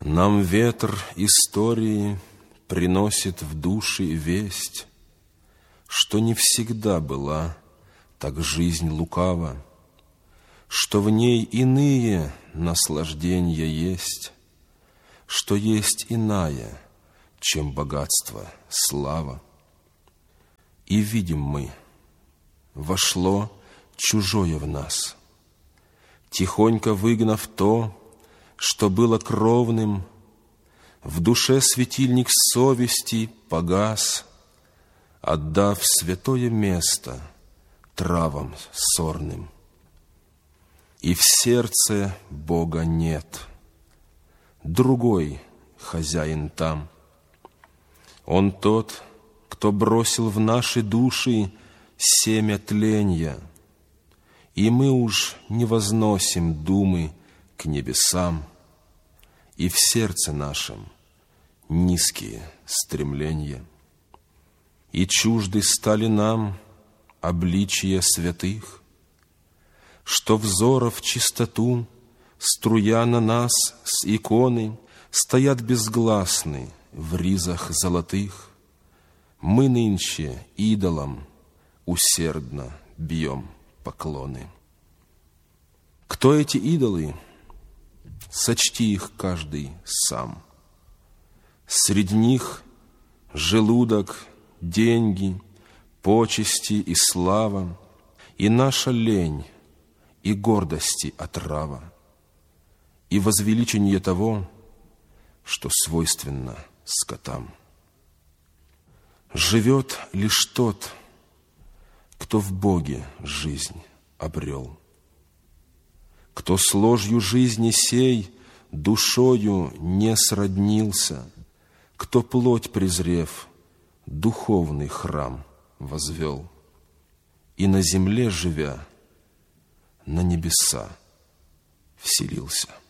Нам ветер истории приносит в души весть, что не всегда была так жизнь лукава, что в ней иные наслаждения есть, что есть иная, чем богатство, слава. И видим мы, вошло чужое в нас, тихонько выгнав то, что было кровным, в душе светильник совести погас, отдав святое место травам сорным. И в сердце Бога нет, другой хозяин там. Он тот, кто бросил в наши души семя тленья, и мы уж не возносим думы к небесам, и в сердце нашем низкие стремления. И чужды стали нам обличия святых, что взоров чистоту, струя на нас с иконы, стоят безгласны в ризах золотых. Мы нынче идолам усердно бьем поклоны. Кто эти идолы? Сочти их каждый сам. Среди них желудок, деньги, почести и слава, и наша лень, и гордости отрава, и возвеличение того, что свойственно скотам. Живет лишь тот, кто в Боге жизнь обрел, кто с ложью жизни сей душою не сроднился, кто, плоть презрев, духовный храм возвел, и на земле живя, на небеса вселился.